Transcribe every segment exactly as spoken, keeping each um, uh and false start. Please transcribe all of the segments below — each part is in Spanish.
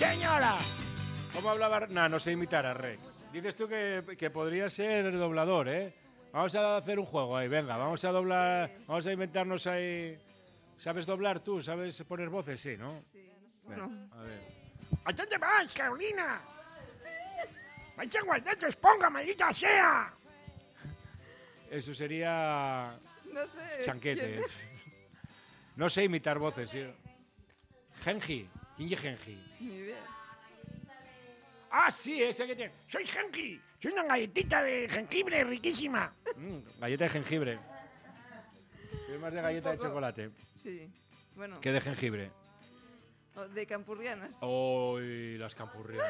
señora! ¿Cómo hablaba? No, no sé imitar a Rey. Dices tú que, que podría ser doblador, ¿eh? Vamos a hacer un juego ahí, venga, vamos a doblar, vamos a inventarnos ahí... ¿Sabes doblar tú? ¿Sabes poner voces? Sí, ¿no? Sí. Venga, No. a ver. ¿A dónde vas, Carolina? ¡Vais a guardar tu esponja, maldita sea! Eso sería... No sé. chanquete. quién es. No sé imitar voces, sí. Genji. ¿Quién es Genji? Ni idea. Ah, sí, ese que tiene... Soy Genki. Soy una galletita de jengibre riquísima. Mm, galleta de jengibre. Soy más de galleta de poco. chocolate Sí. Bueno, que de jengibre. o de campurrianas. ¡Uy, las campurrianas!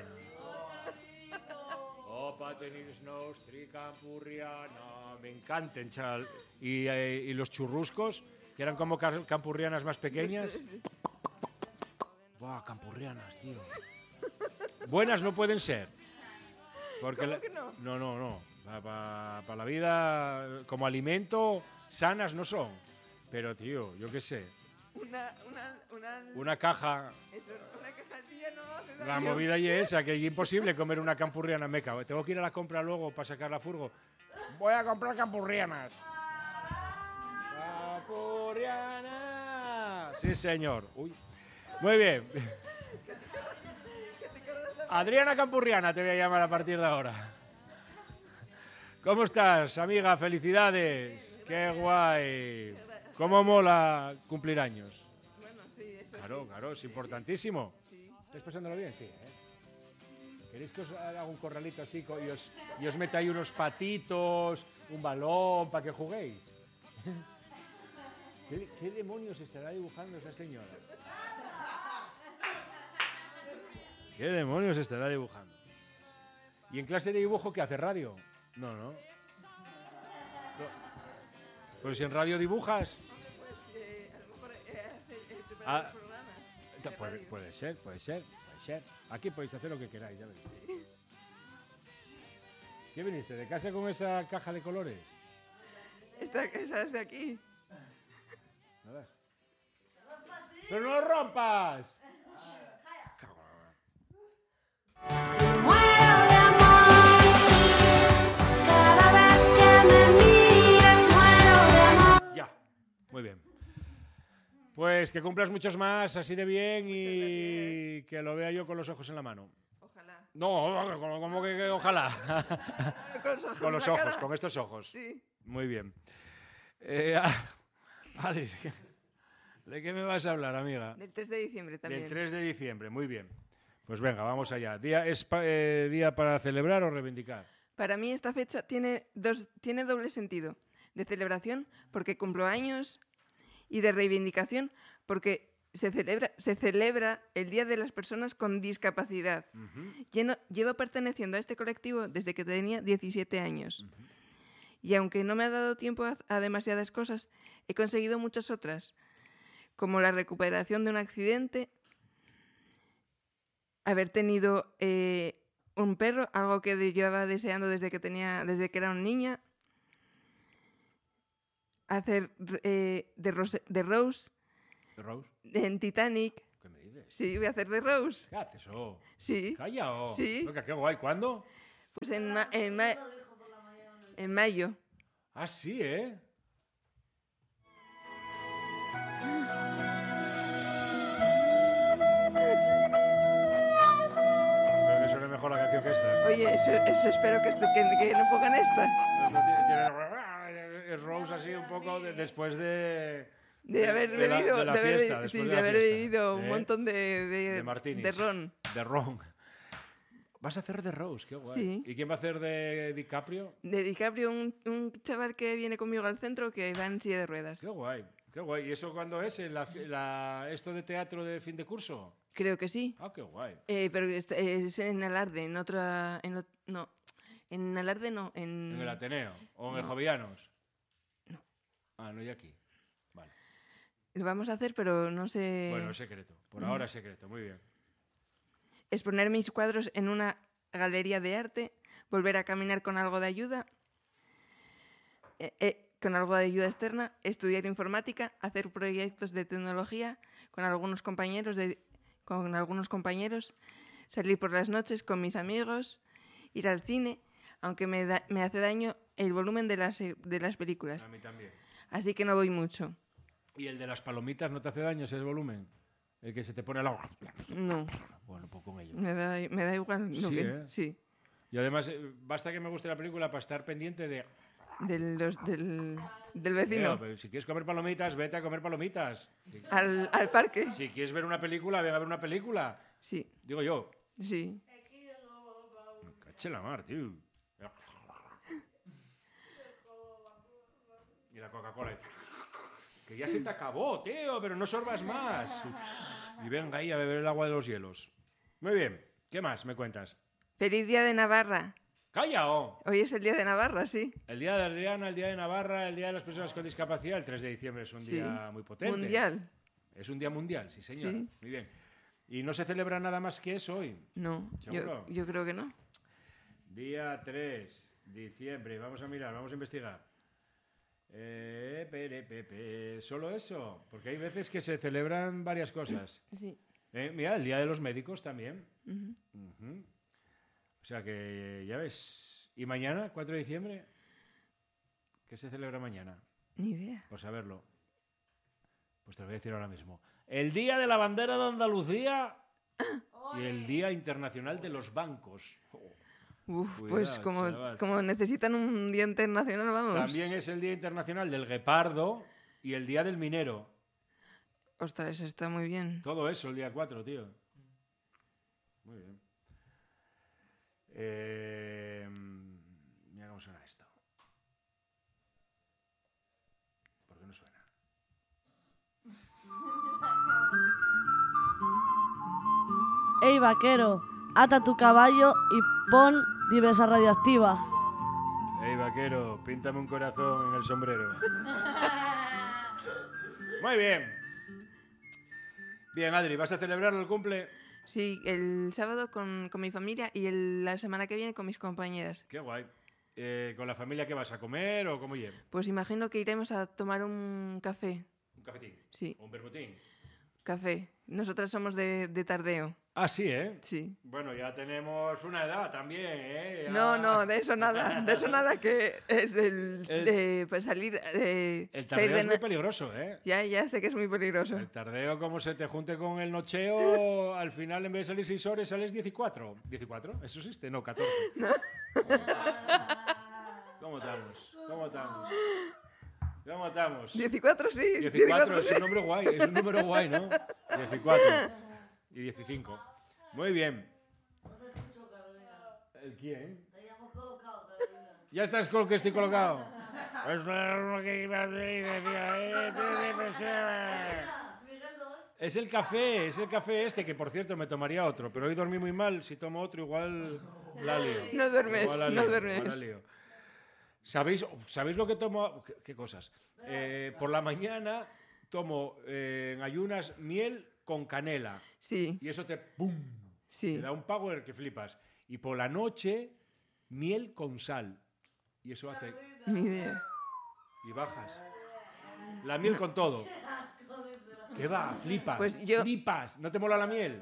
Opa, tenis nostri campurriana. Me encantan, chaval. Y, eh, y los churruscos, que eran como ca- campurrianas más pequeñas. Buah, campurrianas, tío. Buenas no pueden ser. Porque ¿Cómo la- que no? No, no, no. Para la vida, como alimento, sanas no son. Pero, tío, yo qué sé. Una, una, una, Una caja... eso, una cajatilla no hace La daño. movida y esa, que es imposible comer una campurriana meca. Tengo que ir a la compra luego para sacar la furgo. Voy a comprar campurrianas. ¡Campurriana! Sí, señor. Uy. Muy bien. Adriana Campurriana te voy a llamar a partir de ahora. ¿Cómo estás, amiga? Felicidades. Qué guay. ¿Cómo mola cumplir años? Bueno, sí, eso Claro, sí. claro, es Sí, sí. importantísimo. Sí. ¿Estáis pasándolo bien? Sí, ¿eh? ¿Queréis que os haga un corralito así co- y os, y os meta ahí unos patitos, un balón, para que juguéis? ¿Qué, qué demonios estará dibujando esa señora? ¿Qué demonios estará dibujando? ¿Y en clase de dibujo qué hace? ¿Radio? No, no. No. Pero si en radio dibujas... Pues eh, a lo mejor eh, hace, eh, preparar Ah, los programas. Ta- de Puede, radio. puede ser, puede ser, puede ser. Aquí podéis hacer lo que queráis, ya veis. ¿Qué viniste? ¿De casa con esa caja de colores? Esta, esa es de aquí. ¿Nada? ¡Pero no lo rompas! Cago en la- Muero de amor. Cada vez que me miras, muero de amor. Ya, muy bien. Pues que cumplas muchos más, así de bien y que lo vea yo con los ojos en la mano. Ojalá. No, como como que, que ojalá. Con los ojos. Con en los la ojos, cara. con estos ojos. Sí. Muy bien. Eh, Adri, ¿de qué- ¿de qué me vas a hablar, amiga? Del tres de diciembre también. Del tres de diciembre, muy bien. Pues venga, vamos allá. Día, ¿Es pa- eh, día para celebrar o reivindicar? Para mí esta fecha tiene, dos, tiene doble sentido. De celebración porque cumplo años y de reivindicación porque se celebra, se celebra el Día de las Personas con Discapacidad. Ujú. Lleno- llevo perteneciendo a este colectivo desde que tenía diecisiete años. Y aunque no me ha dado tiempo a, a demasiadas cosas, he conseguido muchas otras, como la recuperación de un accidente, haber tenido eh, un perro, algo que de- llevaba deseando desde que, tenía, desde que era una niña, hacer eh, de, Rose, de Rose ¿Rose? en Titanic. ¿Qué me dices? Sí, voy a hacer de Rose. ¿Qué haces? Oh? Sí, Calla, oh. Sí. Venga, qué guay. ¿Cuándo? pues en, ma- en, ma- en mayo. Ah, sí, ¿eh? Creo que suena mejor la canción que esta. Oye, eso, eso espero que, esto- que, que no pongan esta. Eso tiene- tiene- Es Rose así un poco de- después de... De haber de la- bebido, de la de haber, fiesta, sí, después de de la haber fiesta, bebido un ¿eh? montón de, de, De martinis. de ron. De Ron. Vas a hacer de Rose, qué guay. Sí. ¿Y quién va a hacer de DiCaprio? De DiCaprio, un, un chaval que viene conmigo al centro que va en silla de ruedas. Qué guay, qué guay. ¿Y eso cuándo es? ¿En la, fi- la- ¿Esto de teatro de fin de curso? Creo que sí. Ah, qué guay. Eh, pero es, es en Alarde, en otra... En, ot- no, en Alarde no, en... ¿En el Ateneo? ¿O en el No. Jovianos? No. Ah, no, y aquí. Vale. Lo vamos a hacer, pero no sé... Bueno, es secreto. Por ahora es secreto, muy bien. Exponer mis cuadros en una galería de arte, volver a caminar con algo de ayuda, eh, eh, con algo de ayuda externa, estudiar informática, hacer proyectos de tecnología con algunos compañeros de, con algunos compañeros, salir por las noches con mis amigos, ir al cine, aunque me, da- me hace daño el volumen de las, de las películas. A mí también. Así que no voy mucho. ¿Y el de las palomitas no te hace daño ese volumen? El que se te pone al agua. No, Bueno, pues con ello. me da, me da igual. Lo Sí, que, ¿eh? sí. Y además, eh, basta que me guste la película para estar pendiente de... Del, los- del, del vecino. "Leo, pero si quieres comer palomitas, vete a comer palomitas. Si- Al, al parque. Si quieres ver una película, ven a ver una película. Sí, Digo yo. sí. Me caché la mar, tío. Y la Coca-Cola. Que ya se te acabó, tío, pero no sorbas más. Y venga ahí a beber el agua de los hielos. Muy bien. ¿Qué más me cuentas? Feliz Día de Navarra. ¡Calla! oh! Hoy es el Día de Navarra, sí. El Día de Adriana, el Día de Navarra, el Día de las Personas con Discapacidad, el tres de diciembre es un Sí. día muy potente. Mundial. Es un día mundial, sí, señor. Sí. Muy bien. ¿Y no se celebra nada más que eso hoy? No, ¿Seguro? yo, yo creo que no. Día tres de diciembre. Vamos a mirar, vamos a investigar. Eh, pere, pepe. ¿Solo eso? Porque hay veces que se celebran varias cosas. Sí. Eh, mira, el Día de los Médicos también. Ujú. Ujú. O sea que, ya ves. ¿Y mañana, cuatro de diciembre? ¿Qué se celebra mañana? Ni idea. Por saberlo. Pues te lo voy a decir ahora mismo. El Día de la Bandera de Andalucía y el Día Internacional de los Bancos. Oh. Uf, Cuidado, pues como, chaval. como necesitan un día internacional, vamos. También es el Día Internacional del Guepardo y el Día del Minero. Ostras, eso está muy bien. Todo eso el día cuatro, tío. Muy bien. Eh, mira cómo suena esto. ¿Por qué no suena? Ey, vaquero, ata tu caballo y pon diversa radioactiva. Ey, vaquero, píntame un corazón en el sombrero. Muy bien. Bien, Adri, ¿vas a celebrar el cumple? Sí, el sábado con, con mi familia y el- la semana que viene con mis compañeras. Qué guay. Eh, ¿Con la familia qué vas a comer o cómo lleva? Pues imagino que iremos a tomar un café. ¿Un cafetín? Sí, ¿O un vermutín? café. Nosotras somos de, de tardeo. Ah, sí, ¿eh? Sí. Bueno, ya tenemos una edad también, ¿eh? Ya- No, no, de eso nada. De eso nada que es el, El- de pues, salir. De, El salir tardeo de es muy no- peligroso, ¿eh? Ya, ya sé que es muy peligroso. El tardeo, como se te junte con el nocheo, al final en vez de salir seis horas, sales diecicuatro. ¿diecicuatro? ¿Eso existe? No, catorce. ¿Cómo estamos? ¿Cómo estamos? ¿Cómo estamos? diecicuatro, sí. diecicuatro es sí. un número guay, es un número guay, ¿no? diecicuatro. Y dieciséis. Muy bien. ¿El quién? Ya estás con que estoy colocado. Es lo que iba a decir, decía, eh, te depresiva. Es el café, es el café este, que por cierto me tomaría otro, pero hoy dormí muy mal, si tomo otro igual la lío. No duermes, Igual la no lío, duermes. igual la lío. ¿Sabéis, ¿Sabéis lo que tomo? ¿Qué, qué cosas? Eh, por la mañana tomo eh, en ayunas miel con canela Sí, y eso te ¡pum! sí. Te da un power que flipas. Y por la noche miel con sal y eso hace Ni idea. y bajas. La miel con todo. ¿Qué va? Flipas. Pues yo- Flipas. ¿No te mola la miel?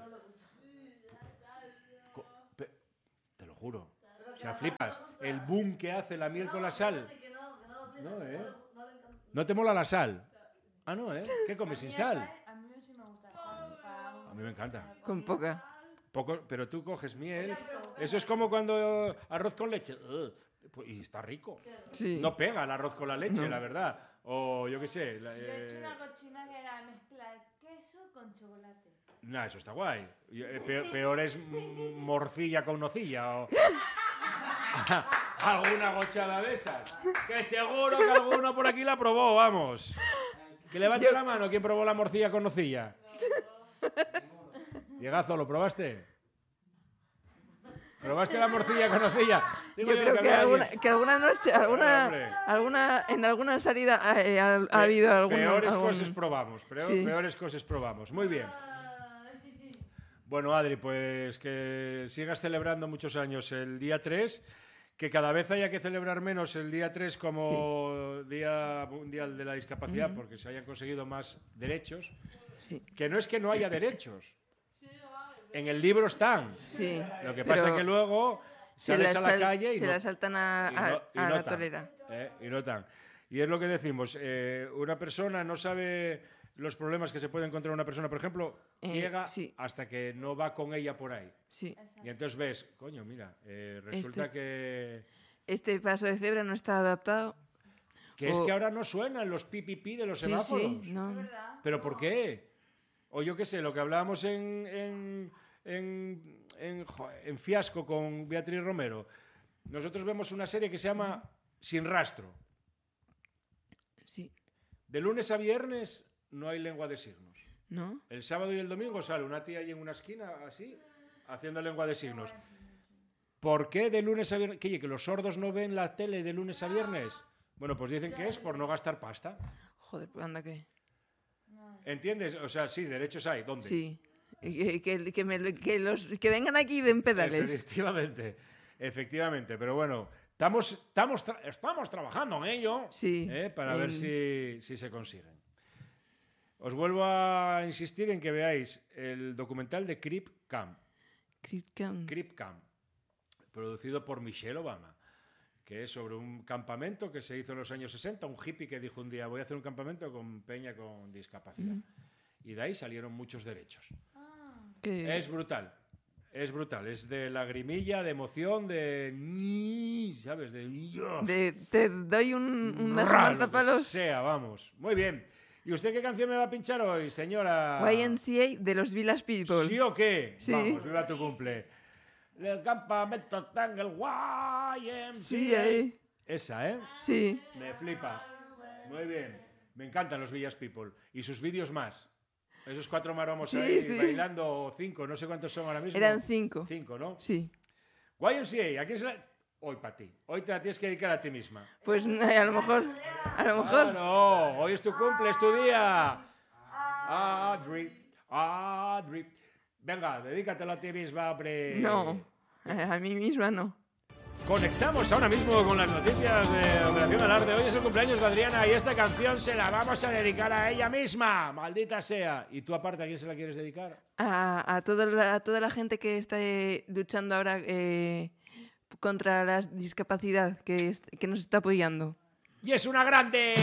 Co- pe- Te lo juro. O sea, flipas. El boom que hace la miel con la sal. No, ¿eh? ¿No te mola la sal? Ah, no, ¿eh? ¿Qué comes sin sal? A mí me encanta. Con poca. Poco, pero tú coges miel. Eso es como cuando arroz con leche. Ugh, pues- y está rico. Sí. No pega el arroz con la leche, No. la verdad. O yo qué sé. la- Yo he hecho eh, una cochina que era mezclar queso con chocolate. Nah, eso está guay. Y, eh, pe- Peor es mm, morcilla con nocilla o alguna gochada de esas. Que seguro que alguno por aquí la probó, vamos. Que levante la mano quien probó la morcilla con nocilla. Diegazo, ¿lo probaste? ¿Probaste la morcilla con nocilla? Digo Yo creo que había alguna, alguien- que alguna noche, alguna, hombre. alguna, en alguna salida eh, ha, ha Pe- habido algún... Peores algún- cosas probamos, peor- Sí. peores cosas probamos. Muy bien. Bueno, Adri, pues que sigas celebrando muchos años el día tres, que cada vez haya que celebrar menos el día tres como Día Mundial de la Discapacidad, porque se hayan conseguido más derechos. Sí. Que no es que no haya derechos, En el libro están. Sí. Lo que pero pasa es que luego se sales la a la sal- calle y se no, la saltan a, y a- no- y a no la tan, tolera. ¿eh? Y no tan. Y es lo que decimos, eh, una persona no sabe los problemas que se puede encontrar una persona, por ejemplo, Eh, ciega sí. hasta que no va con ella por ahí. Sí. Y entonces ves, coño, mira, eh, resulta Este- que... Este paso de cebra no está adaptado. Que es o- que ahora no suenan los pi, pi, pi de los Sí, semáforos. sí, no. ¿Pero por qué? O yo qué sé, lo que hablábamos en, en, en, en, jo- en Fiasco con Beatriz Romero. Nosotros vemos una serie que se llama Sin Rastro. Sí. De lunes a viernes no hay lengua de signos. ¿No? El sábado y el domingo sale una tía ahí en una esquina, así, haciendo lengua de signos. ¿Por qué de lunes a viernes? ¿Qué, que los sordos no ven la tele de lunes a viernes? Bueno, pues dicen que es por no gastar pasta. Joder, pues anda que. ¿Entiendes? O sea, sí, derechos hay. ¿Dónde? Sí. Que, que, que me- que los, que vengan aquí y den pedales. Efectivamente, efectivamente. Pero bueno, estamos, estamos, tra- estamos trabajando en ello, Sí, ¿eh? Para ver en- si, si se consiguen. Os vuelvo a insistir en que veáis el documental de Creep Camp, Cripcam. Creep Camp, producido por Michelle Obama, que es sobre un campamento que se hizo en los años sesenta, un hippie que dijo un día, voy a hacer un campamento con peña con discapacidad. Y de ahí salieron muchos derechos. Que- Es brutal. Es brutal. Es de lagrimilla, de emoción, de... ni, ¿sabes? De... de- te doy un, una Ra, samanta lo que palos. sea, vamos. Muy bien. ¿Y usted qué canción me va a pinchar hoy, señora? Y M C A de los Village People. ¿Sí o qué? Sí. Vamos, viva tu cumple. El campamento está en el Y M C A. Sí, ahí. Esa, ¿eh? Sí. Me flipa. Muy bien. Me encantan los Villas People. Y sus vídeos más. Esos cuatro maromos Sí, ahí sí. bailando, o cinco, no sé cuántos son ahora mismo. Eran cinco. Cinco, ¿no? Sí. Y M C A, ¿a quién se la...? Hoy para ti. Hoy te la tienes que dedicar a ti misma. Pues eh, a lo mejor. A lo mejor. Claro, hoy es tu cumple, es tu día. Adri, Adri. Venga, dedícatelo a ti misma, hombre. No. eh, A mí misma no. Conectamos ahora mismo con las noticias de Operación Alarde. Hoy es el cumpleaños de Adriana y esta canción se la vamos a dedicar a ella misma. Maldita sea. ¿Y tú aparte a quién se la quieres dedicar? A, a, todo la- a toda la gente que está eh, luchando ahora eh, contra la discapacidad, que, es- que nos está apoyando. ¡Y es una grande!